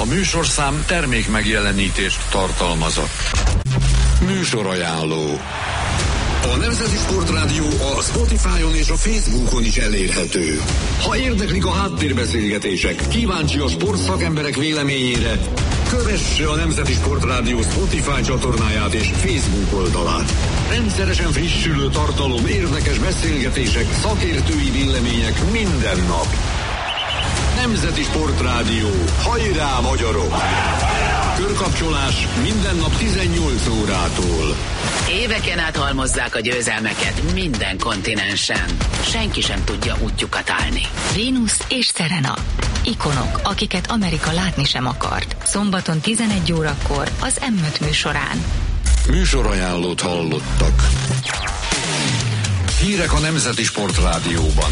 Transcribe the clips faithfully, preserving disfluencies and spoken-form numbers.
A műsorszám termék megjelenítést tartalmazott. Műsorajánló. A Nemzeti Sportrádió a Spotify-on és a Facebookon is elérhető. Ha érdeklik a háttérbeszélgetések, kíváncsi a sportszakemberek véleményére, kövesse a Nemzeti Sportrádió Spotify csatornáját és Facebook oldalát. Rendszeresen frissülő tartalom, érdekes beszélgetések, szakértői vélemények minden nap. Nemzeti Sportrádió. Hajrá, magyarok! Körkapcsolás minden nap tizennyolc órától. Éveken át halmozzák a győzelmeket minden kontinensen. Senki sem tudja útjukat állni. Venus és Serena. Ikonok, akiket Amerika látni sem akart. Szombaton tizenegy órakor az em öt műsorán. Műsorajánlót hallottak. Hírek a Nemzeti Sportrádióban.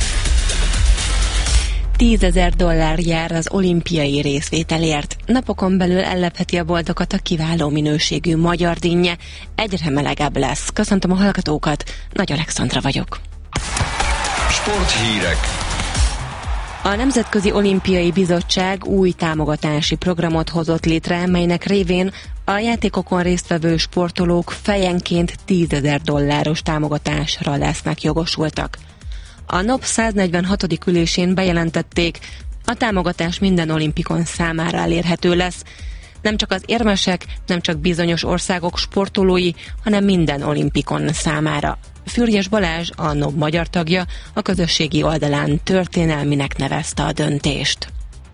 tízezer dollár jár az olimpiai részvételért. Napokon belül ellepheti a boldogat a kiváló minőségű magyar dinnye. Egyre melegebb lesz. Köszöntöm a hallgatókat, Nagy Alexandra vagyok. Sporthírek. A Nemzetközi Olimpiai Bizottság új támogatási programot hozott létre, melynek révén a játékokon résztvevő sportolók fejenként tízezer dolláros támogatásra lesznek jogosultak. A en o pé száznegyvenhatodik ülésén bejelentették, a támogatás minden olimpikon számára elérhető lesz. Nem csak az érmesek, nem csak bizonyos országok sportolói, hanem minden olimpikon számára. Fürjes Balázs, a en o pé magyar tagja, a közösségi oldalán történelminek nevezte a döntést.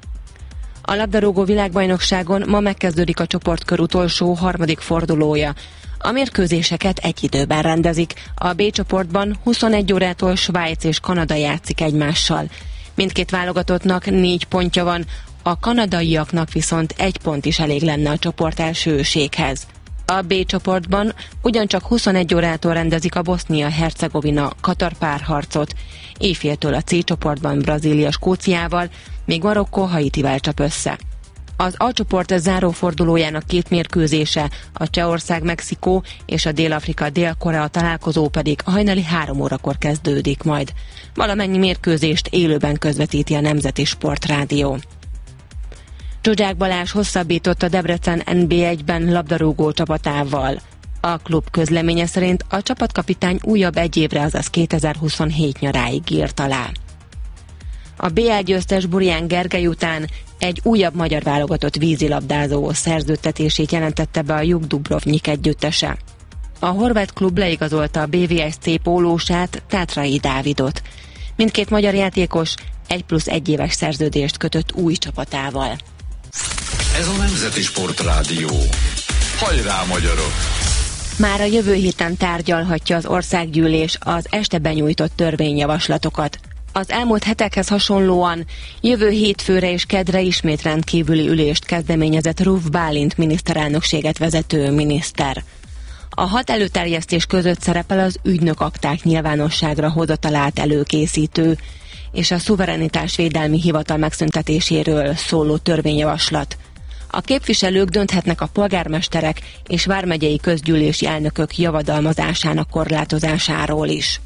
A labdarúgó világbajnokságon ma megkezdődik a csoportkör utolsó harmadik fordulója. A mérkőzéseket egy időben rendezik. A B csoportban huszonegy órától Svájc és Kanada játszik egymással. Mindkét válogatottnak négy pontja van, a kanadaiaknak viszont egy pont is elég lenne a csoport elsőséghez. A B csoportban ugyancsak huszonegy órától rendezik a Bosznia-Hercegovina-Katar párharcot. Éjféltől a C csoportban Brazília Skóciával, míg Marokkó Haitivel csap össze. Az A csoport zárófordulójának két mérkőzése, a Csehország-Mexikó és a Dél-Afrika-Dél-Korea találkozó pedig a hajnali három órakor kezdődik majd. Valamennyi mérkőzést élőben közvetíti a Nemzeti Sportrádió. Zsuzsák Balázs hosszabbított a Debrecen en bé egyben labdarúgó csapatával. A klub közleménye szerint a csapatkapitány újabb egy évre, azaz kétezer-huszonhét nyaráig írt alá. A bé el győztes Burján Gergely után egy újabb magyar válogatott vízilabdázó szerződtetését jelentette be a Juk Dubrovnik együttese. A horvát klub leigazolta a bé vé es cé pólósát, Tátrai Dávidot. Mindkét magyar játékos egy plusz egy éves szerződést kötött új csapatával. Ez a Nemzeti Sportrádió. Hajrá, magyarok! Már a jövő héten tárgyalhatja az országgyűlés az este benyújtott törvényjavaslatokat. Az elmúlt hetekhez hasonlóan jövő hétfőre és kedre ismét rendkívüli ülést kezdeményezett Ruf Bálint miniszterelnökséget vezető miniszter. A hat előterjesztés között szerepel az ügynökakták nyilvánosságra hozatalát előkészítő és a szuverenitásvédelmi hivatal megszüntetéséről szóló törvényjavaslat. A képviselők dönthetnek a polgármesterek és vármegyei közgyűlési elnökök javadalmazásának korlátozásáról is.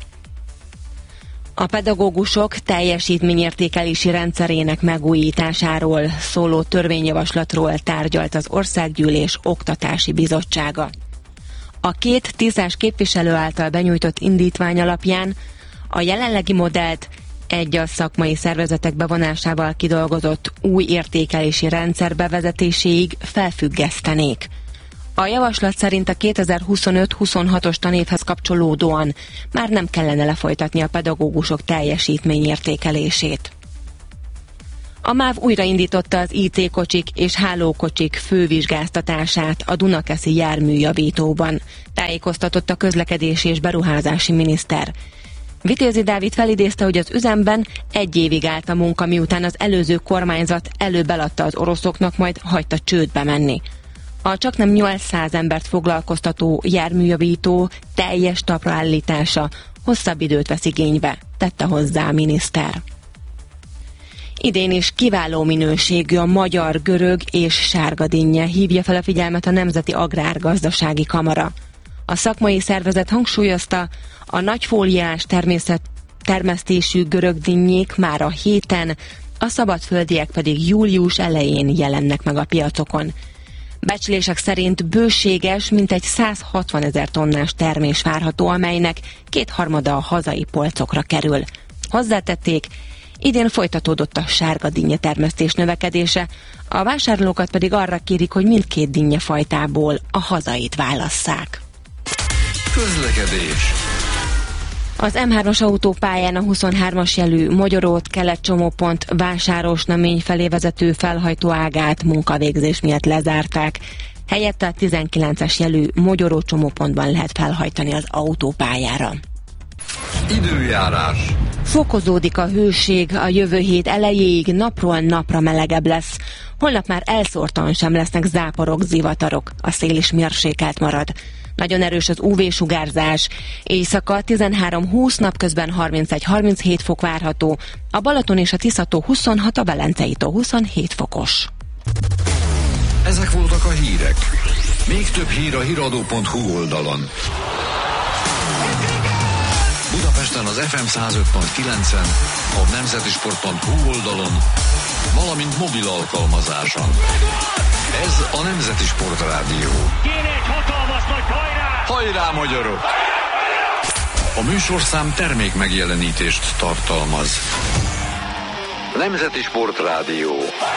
A pedagógusok teljesítményértékelési rendszerének megújításáról szóló törvényjavaslatról tárgyalt az Országgyűlés Oktatási Bizottsága. A két tízes képviselő által benyújtott indítvány alapján a jelenlegi modellt egy a szakmai szervezetek bevonásával kidolgozott új értékelési rendszer bevezetéséig felfüggesztenék. A javaslat szerint a kétezer-huszonöt-huszonhatos tanévhez kapcsolódóan már nem kellene lefolytatni a pedagógusok teljesítményértékelését. A MÁV újraindította az í té-kocsik és hálókocsik fővizsgáztatását a Dunakeszi járműjavítóban, tájékoztatott a közlekedési és beruházási miniszter. Vitézi Dávid felidézte, hogy az üzemben egy évig állt a munka, miután az előző kormányzat előbb eladta az oroszoknak, majd hagyta csődbe menni. A csaknem nyolcszáz embert foglalkoztató járműjavító teljes talpra állítása hosszabb időt vesz igénybe, tette hozzá a miniszter. Idén is kiváló minőségű a magyar, görög és sárga dinnye, hívja fel a figyelmet a Nemzeti Agrárgazdasági Kamara. A szakmai szervezet hangsúlyozta, a nagyfóliás természet termesztésű görög dinnyék már a héten a szabadföldiek pedig július elején jelennek meg a piacokon. Becslések szerint bőséges, mintegy száz hatvanezer tonnás termés várható, amelynek kétharmada a hazai polcokra kerül. Hozzátették, idén folytatódott a sárga dinnye termesztés növekedése, a vásárlókat pedig arra kérik, hogy mindkét dinnyefajtából a hazait válasszák. Közlekedés. Az em hármas autópályán a huszonhármas jelű Mogyorót kelet csomópont Vásárosnamény felé vezető felhajtóágát munkavégzés miatt lezárták. Helyette a tizenkilences jelű Mogyoró csomópontban lehet felhajtani az autópályára. Időjárás. Fokozódik a hőség, a jövő hét elejéig napról napra melegebb lesz. Holnap már elszórtan sem lesznek záporok, zivatarok, a szél is mérsékelt marad. Nagyon erős az ú vé-sugárzás. Éjszaka tizenhárom-húsz, napközben harmincegy-harminchét fok várható. A Balaton és a Tisza-tó huszonhat, a Velencei-tó huszonhét fokos. Ezek voltak a hírek. Még több hír a híradó pont hú oldalon. Budapesten az ef em száz öt pont kilencen, a nemzetisport pont hú oldalon, valamint mobil alkalmazáson. Ez a Nemzeti Sport Rádió. Kéne egy hatalmas nagy hajrá! Hajrá, magyarok! A műsorszám termék megjelenítést tartalmaz. Nemzeti Sport Rádió.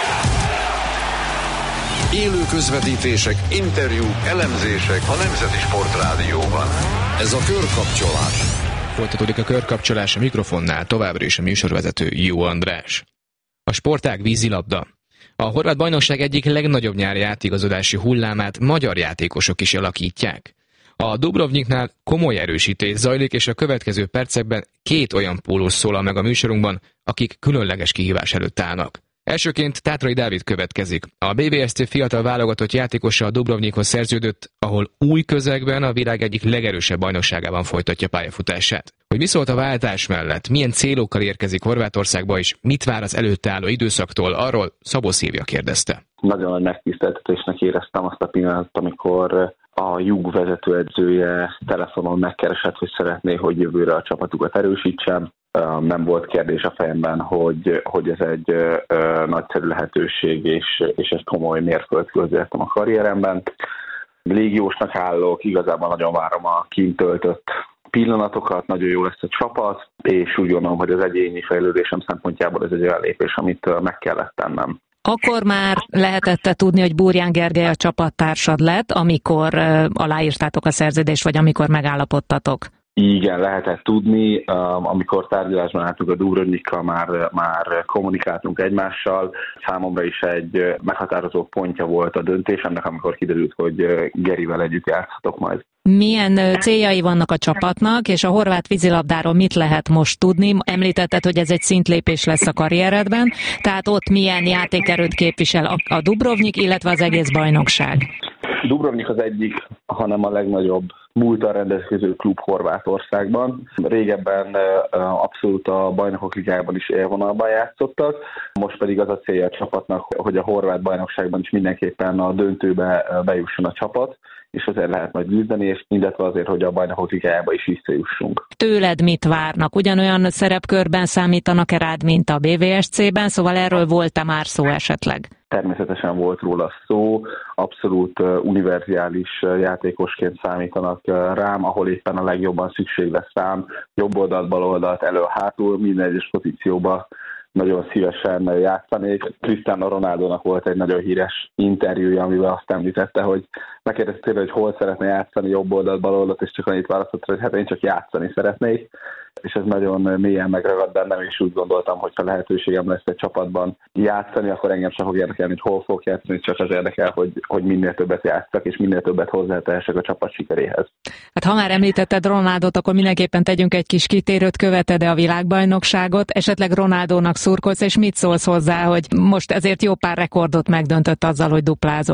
Élő közvetítések, interjúk, elemzések a Nemzeti Sport Rádióban. Ez a körkapcsolás. Folytatódik a körkapcsolás, a mikrofonnál továbbra is a műsorvezető Jó András. A sportág vízilabda. A horvát bajnokság egyik legnagyobb nyári átigazodási hullámát magyar játékosok is alakítják. A Dubrovniknál komoly erősítés zajlik, és a következő percekben két olyan pólus szólal meg a műsorunkban, akik különleges kihívás előtt állnak. Elsőként Tátrai Dávid következik. A bé vé es cé fiatal válogatott játékosa a Dubrovnikhoz szerződött, ahol új közegben a világ egyik legerősebb bajnokságában folytatja pályafutását. Hogy mi szólt a váltás mellett, milyen célokkal érkezik Horvátországba, és mit vár az előtte álló időszaktól, arról Szabó Szilvia kérdezte. Nagyon nagy megtiszteltetésnek éreztem azt a pillanatot, amikor a Jug vezetőedzője telefonon megkeresett, hogy szeretné, hogy jövőre a csapatukat erősítsem. Nem volt kérdés a fejemben, hogy, hogy ez egy ö, nagyszerű lehetőség, és, és ez komoly mérföldkő értem a karrieremben. Légiósnak állok, igazából nagyon várom a kint töltött pillanatokat, nagyon jó lesz a csapat, és úgy gondolom, hogy az egyéni fejlődésem szempontjából ez egy olyan lépés, amit meg kellett tennem. Akkor már lehetett tudni, hogy Burján Gergely a csapattársad lett, amikor aláírtátok a szerződést, vagy amikor megállapodtatok? Igen, lehetett tudni, amikor tárgyalásban álltunk a Dubrovnikkal, már, már kommunikáltunk egymással. Számomra is egy meghatározó pontja volt a döntésemnek, amikor kiderült, hogy Gerivel együtt játszhatok majd. Milyen céljai vannak a csapatnak, és a horvát vízilabdáról mit lehet most tudni? Említetted, hogy ez egy szintlépés lesz a karrieredben, tehát ott milyen játékerőt képvisel a Dubrovnik, illetve az egész bajnokság? Dubrovnik az egyik, hanem a legnagyobb múlttal rendelkező klub Horvátországban. Régebben abszolút a bajnokok ligájában is élvonalban játszottak, most pedig az a célja a csapatnak, hogy a horvát bajnokságban is mindenképpen a döntőbe bejusson a csapat, és azért lehet majd küzdeni, és mindetve azért, hogy a bajnokok ligájába is visszajussunk. Tőled mit várnak? Ugyanolyan szerepkörben számítanak-e rád, mint a bé vé es cében? Szóval erről volt-e már szó esetleg? Természetesen volt róla szó, abszolút univerzális játékosként számítanak rám, ahol éppen a legjobban szükség lesz rám, jobb oldalt, bal oldalt, elő-hátul, minden egyes pozícióba nagyon szívesen játszanék. Cristiano Ronaldónak volt egy nagyon híres interjúja, amiben azt említette, hogy megkérdezte, hogy hol szeretne játszani, jobb oldalt, bal oldalt, és csak annyit választott, hogy hát én csak játszani szeretnék. És ez nagyon mélyen megragad bennem, és úgy gondoltam, hogy ha lehetőségem lesz egy csapatban játszani, akkor engem sem fog érdekelni, hogy hol fog játszani, csak az érdekel, hogy, hogy minél többet játszak, és minél többet hozzátehessek a csapat sikeréhez. Hát ha már említetted Ronaldót, akkor mindenképpen tegyünk egy kis kitérőt, követed-e a világbajnokságot, esetleg Ronaldónak szurkolsz, és mit szólsz hozzá, hogy most ezért jó pár rekordot megdöntött azzal, hogy duplázott?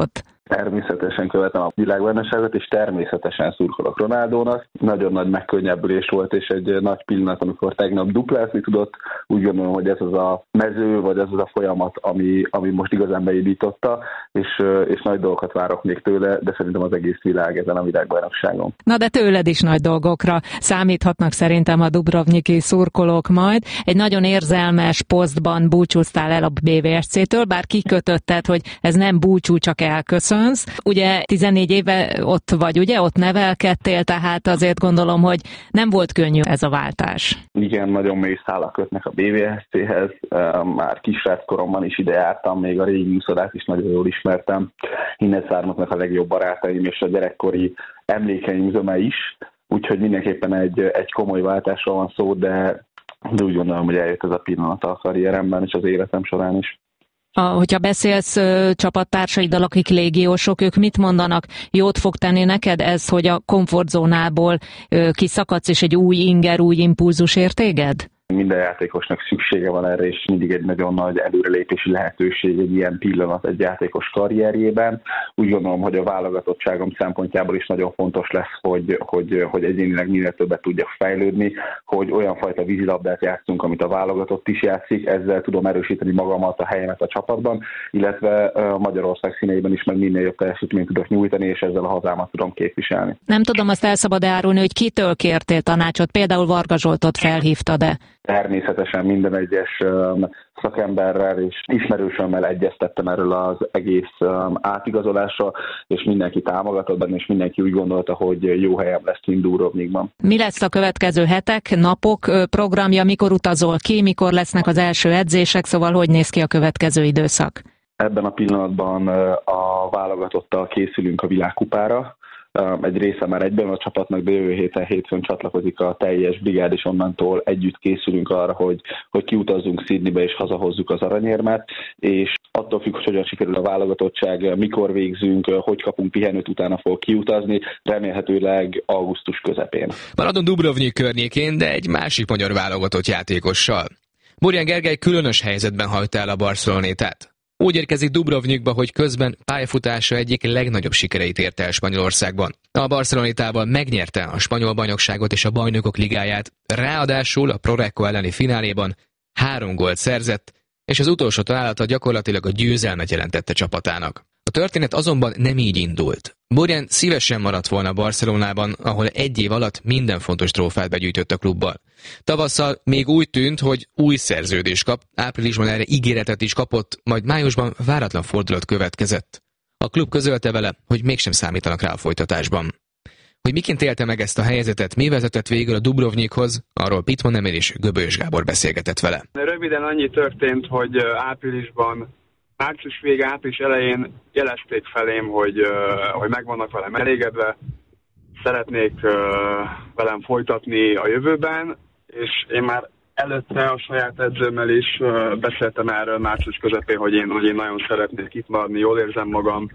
Természetesen követem a világbajnokságot, és természetesen szurkolok Ronaldónak. Nagyon nagy megkönnyebbülés volt, és egy nagy pillanat, amikor tegnap duplázni tudott. Úgy gondolom, hogy ez az a mező, vagy ez az a folyamat, ami, ami most igazán beindította, és, és nagy dolgokat várok még tőle, de szerintem az egész világ ezen a világbajnokságon. Na de tőled is nagy dolgokra számíthatnak szerintem a dubrovniki szurkolók majd. Egy nagyon érzelmes posztban búcsúztál el a bé vé es cé-től, bár kikötötted, hogy ez nem búcsú, csak elköszönsz. Ugye tizennégy éve ott vagy, ugye? Ott nevelkedtél, tehát azért gondolom, hogy nem volt könnyű ez a váltás. Igen, nagyon mély szálak kötnek a bé vé es cé-hez. Már kisráckoromban is ide jártam, még a régi úszodát is nagyon jól ismertem. Innen származnak a legjobb barátaim, és a gyerekkori emlékeim zöme is. Úgyhogy mindenképpen egy, egy komoly váltásról van szó, de, de úgy gondolom, hogy eljött ez a pillanat a karrieremben és az életem során is. A, hogyha beszélsz ö, csapattársaidal, akik légiósok, ők mit mondanak? Jót fog tenni neked ez, hogy a komfortzónából ö, kiszakadsz, és egy új inger, új impulzus ér téged? Minden játékosnak szüksége van erre, és mindig egy nagyon nagy előrelépési lehetőség egy ilyen pillanat egy játékos karrierjében. Úgy gondolom, hogy a válogatottságom szempontjából is nagyon fontos lesz, hogy, hogy, hogy egyénileg minél többet tudjak fejlődni, hogy olyan fajta vízilabdát játszunk, amit a válogatott is játszik, ezzel tudom erősíteni magamat, a helyemet a csapatban, illetve a Magyarország színeiben is meg minél jobb teljesítményt tudok nyújtani, és ezzel a hazámat tudom képviselni. Nem tudom, azt el szabad árulni, hogy kitől kértél tanácsot, például Varga Zsoltot felhívtad-e? Természetesen minden egyes um, szakemberrel és ismerősömmel egyeztettem erről az egész um, átigazolásra, és mindenki támogatott benne, és mindenki úgy gondolta, hogy jó helyem lesz kint Dubrovnikban. Mi lesz a következő hetek, napok programja, mikor utazol ki, mikor lesznek az első edzések, szóval hogy néz ki a következő időszak? Ebben a pillanatban a válogatottal készülünk a világkupára. Egy része már egyben a csapatnak, de jövő héten hétfőn csatlakozik a teljes brigád, és onnantól együtt készülünk arra, hogy, hogy kiutazzunk Sydneybe és hazahozzuk az aranyérmet, és attól függ, hogy hogyan sikerül a válogatottság, mikor végzünk, hogy kapunk pihenőt, utána fog kiutazni, remélhetőleg augusztus közepén. Maradunk Dubrovnik környékén, de egy másik magyar válogatott játékossal. Borján Gergely különös helyzetben hagyta el a Barcelonetát. Úgy érkezik Dubrovnikba, hogy közben pályafutása egyik legnagyobb sikereit érte el Spanyolországban. A Barcelonetával megnyerte a spanyol bajnokságot és a bajnokok ligáját, ráadásul a Prorecco elleni fináléban három gólt szerzett, és az utolsó találata gyakorlatilag a győzelmet jelentette csapatának. A történet azonban nem így indult. Borján szívesen maradt volna Barcelonában, ahol egy év alatt minden fontos trófát begyűjtött a klubbal. Tavasszal még úgy tűnt, hogy új szerződést kap, áprilisban erre ígéretet is kapott, majd májusban váratlan fordulat következett. A klub közölte vele, hogy mégsem számítanak rá a folytatásban. Hogy miként élte meg ezt a helyzetet, mi vezetett végül a Dubrovnikhoz, arról Pitman Emil és Göbölyös Gábor beszélgetett vele. Röviden annyi történt, hogy áprilisban, március vége, április elején jelezték felém, hogy, hogy meg vannak velem elégedve, szeretnék velem folytatni a jövőben, és én már előtte a saját edzőmmel is beszéltem erről március közepén, hogy én, hogy én nagyon szeretnék itt maradni, jól érzem magam,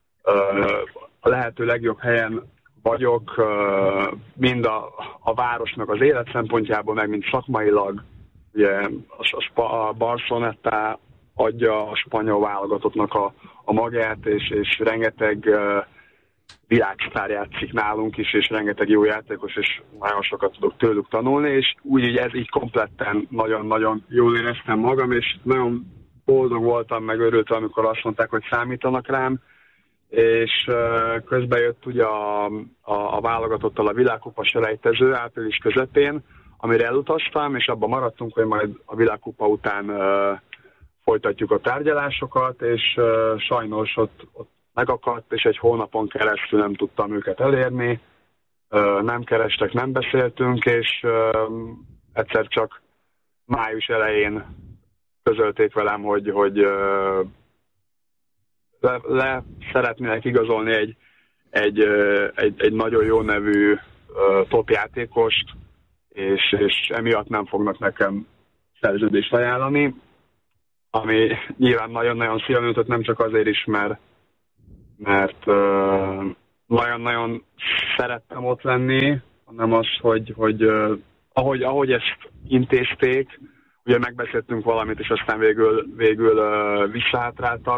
a lehető legjobb helyen vagyok, mind a, a városnak az élet szempontjából, meg mind szakmailag. Ugye a, a Barceloneta adja a spanyol válogatottnak a, a magát, és, és rengeteg uh, világsztár játszik nálunk is, és rengeteg jó játékos, és nagyon sokat tudok tőlük tanulni, és úgy, hogy ez így kompletten nagyon-nagyon jól éreztem magam, és nagyon boldog voltam, meg örültem, amikor azt mondták, hogy számítanak rám, és uh, közben jött ugye a, a, a válogatottal a világkupa selejtező április közepén, amire elutaztam, és abban maradtunk, hogy majd a világkupa után uh, folytatjuk a tárgyalásokat, és uh, sajnos ott, ott megakadt, és egy hónapon keresztül nem tudtam őket elérni, uh, nem kerestek, nem beszéltünk, és uh, egyszer csak május elején közölték velem, hogy, hogy uh, le, le szeretnének igazolni egy, egy, uh, egy, egy nagyon jó nevű uh, top játékost, és, és emiatt nem fognak nekem szerződést ajánlani, ami nyilván nagyon-nagyon szívem jutott, nem csak azért is, mert, mert uh, nagyon-nagyon szerettem ott lenni, hanem az, hogy, hogy uh, ahogy, ahogy ezt intézték, ugye megbeszéltünk valamit, és aztán végül, végül uh, visszahátráltak,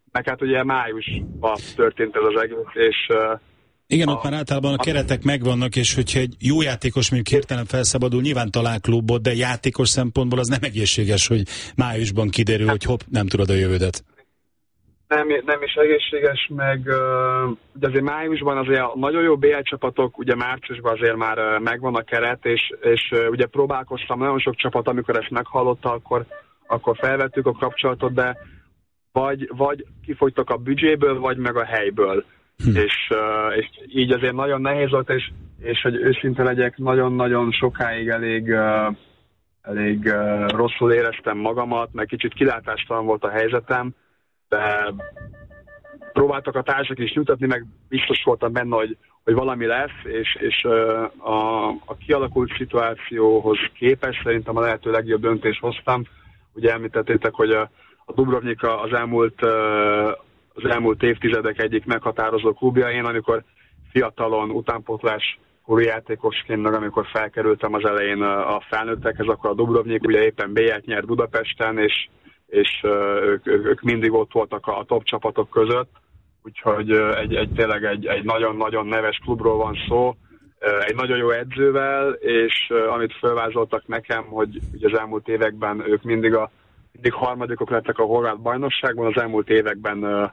meg hát ugye májusban történt ez az egész, és igen, a, ott már általában a keretek megvannak, és hogyha egy jó játékos mondjuk hirtelen felszabadul, nyilván talál klubot, de játékos szempontból az nem egészséges, hogy májusban kiderül, hogy hopp, nem tudod a jövődet. Nem, nem is egészséges, meg uh, ugye azért májusban azért a nagyon jó bé el csapatok, ugye márciusban azért már uh, megvan a keret, és, és uh, ugye próbálkoztam, nagyon sok csapat, amikor ezt meghallotta, akkor, akkor felvettük a kapcsolatot, de vagy, vagy kifogytak a büdzséből, vagy meg a helyből. Hm. És, uh, és így azért nagyon nehéz volt, és, és hogy őszinte legyek, nagyon-nagyon sokáig elég, uh, elég uh, rosszul éreztem magamat, meg kicsit kilátástalan volt a helyzetem, de próbáltak a társak is nyugtatni, meg biztos voltam benne, hogy, hogy valami lesz, és, és uh, a, a kialakult szituációhoz képest szerintem a lehető legjobb döntést hoztam. Ugye említettétek, hogy a, a Dubrovnika az elmúlt, uh, az elmúlt évtizedek egyik meghatározó klubja. Én amikor fiatalon, utánpótlás korú játékosként, meg amikor felkerültem az elején a felnőttekhez, akkor a Dubrovnik ugye éppen bé el-t nyert Budapesten, és és uh, ők, ők mindig ott voltak a top csapatok között, úgyhogy uh, egy, egy, tényleg egy, egy nagyon-nagyon neves klubról van szó, uh, egy nagyon jó edzővel, és uh, amit felvázoltak nekem, hogy ugye az elmúlt években ők mindig, a, mindig harmadikok lettek a horvát bajnokságban, az elmúlt években uh,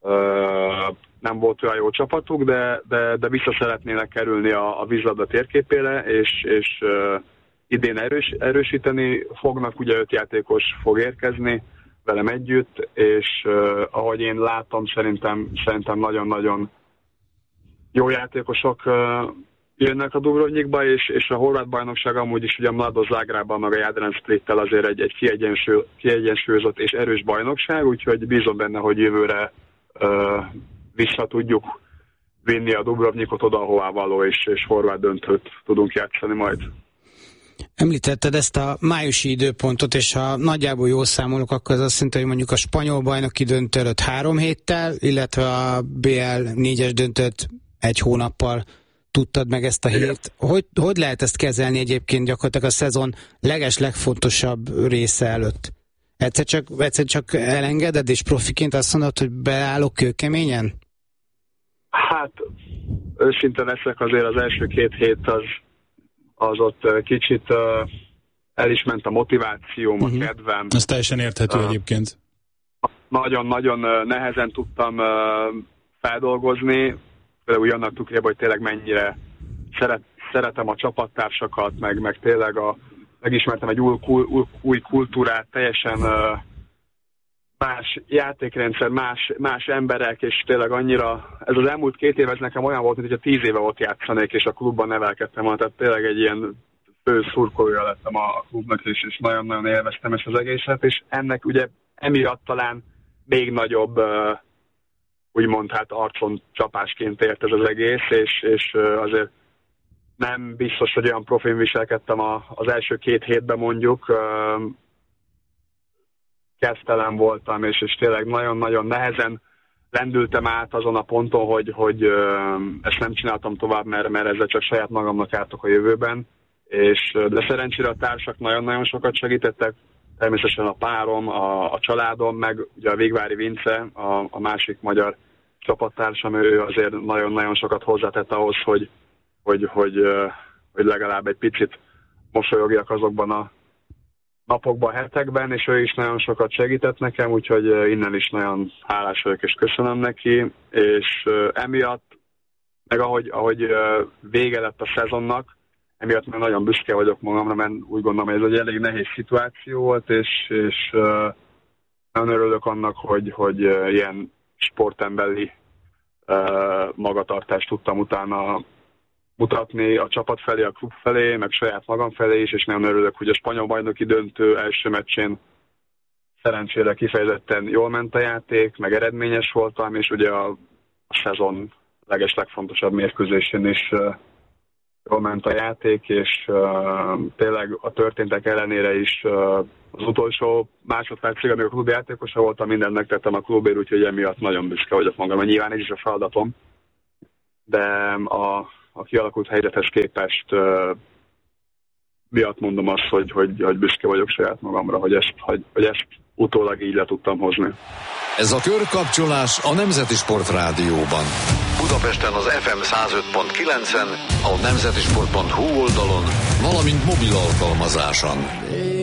uh, nem volt olyan jó csapatuk, de, de, de vissza szeretnének kerülni a, a vízlabda térképére, és, és uh, idén erős, erősíteni fognak, ugye öt játékos fog érkezni velem együtt, és uh, ahogy én látom, szerintem, szerintem nagyon-nagyon jó játékosok uh, jönnek a Dubrovnikba, és, és a horvát bajnokság amúgy is ugye a Mladost Zágrában, meg a Jadran Splittel azért egy, egy kiegyensúly, kiegyensúlyozott és erős bajnokság, úgyhogy bízom benne, hogy jövőre uh, vissza tudjuk vinni a Dubrovnikot oda, ahová való, és, és horvát döntőt tudunk játszani majd. Említetted ezt a májusi időpontot, és ha nagyjából jól számolok, akkor az azt jelenti, hogy mondjuk a spanyol bajnoki döntő előtt három héttel, illetve a bé el négyes döntőt egy hónappal tudtad meg ezt a hírt. Hogy, hogy lehet ezt kezelni egyébként gyakorlatilag a szezon leges legfontosabb része előtt? Egyszer csak, egyszer csak elengeded, és profiként azt mondod, hogy beállok kőkeményen? Hát, őszinte leszek, azért az első két hét az az ott kicsit uh, el is ment a motivációm, uh-huh. a kedvem. Ez teljesen érthető uh, egyébként. Nagyon-nagyon uh, nehezen tudtam uh, feldolgozni, például annak tükrében, hogy tényleg mennyire szeret, szeretem a csapattársakat, meg, meg tényleg a, megismertem egy új, új, új kultúrát, teljesen uh, más játékrendszer, más, más emberek, és tényleg annyira, ez az elmúlt két év, ez nekem olyan volt, mint hogyha tíz éve ott játszanék, és a klubban nevelkedtem volna, tehát tényleg egy ilyen fő szurkolója lettem a klubnak, és, és nagyon-nagyon élveztem ezt az egészet, és ennek ugye emiatt talán még nagyobb, úgymond hát arcon csapásként ért ez az egész, és, és azért nem biztos, hogy olyan profin viselkedtem az első két hétben mondjuk, kezdtelen voltam, és, és tényleg nagyon-nagyon nehezen lendültem át azon a ponton, hogy, hogy ö, ezt nem csináltam tovább, mert, mert ezzel csak saját magamnak ártok a jövőben, és, de szerencsére a társak nagyon-nagyon sokat segítettek, természetesen a párom, a, a családom, meg ugye a Végvári Vince, a, a másik magyar csapattársam, ő azért nagyon-nagyon sokat hozzátett ahhoz, hogy, hogy, hogy, hogy legalább egy picit mosolyogjak azokban a napokban, hetekben, és ő is nagyon sokat segített nekem, úgyhogy innen is nagyon hálás vagyok, és köszönöm neki, és emiatt, meg ahogy, ahogy vége lett a szezonnak, emiatt már nagyon büszke vagyok magamra, mert úgy gondolom, hogy ez egy elég nehéz szituáció volt, és, és nagyon örülök annak, hogy, hogy ilyen sportembeli magatartást tudtam utána mutatni a csapat felé, a klub felé, meg saját magam felé is, és nagyon örülök, hogy a spanyol bajnoki döntő első meccsén szerencsére kifejezetten jól ment a játék, meg eredményes voltam, és ugye a, a szezon leges legfontosabb mérkőzésén is uh, jól ment a játék, és uh, tényleg a történtek ellenére is uh, az utolsó másodpercig, amíg a klub játékosa voltam, mindent megtettem a klubért, úgyhogy emiatt nagyon büszke vagyok magam, mert nyilván ez is a feladatom, de a a kialakult helyzethez képest uh, miatt mondom azt, hogy, hogy, hogy büszke vagyok saját magamra, hogy ezt, hogy, hogy ezt utólag így le tudtam hozni. Ez a Körkapcsolás a Nemzeti Sport Rádióban. Budapesten az ef em száz öt pont kilencen, a nemzetisport pont hu oldalon, valamint mobil alkalmazáson.